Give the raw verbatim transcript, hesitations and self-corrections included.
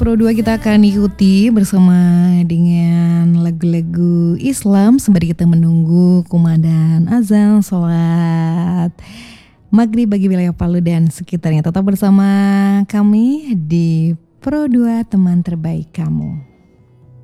Pro dua kita akan ikuti bersama dengan lagu-lagu Islam sembari kita menunggu kumandang azan sholat maghrib bagi wilayah Palu dan sekitarnya. Tetap bersama kami di Pro dua, teman terbaik kamu.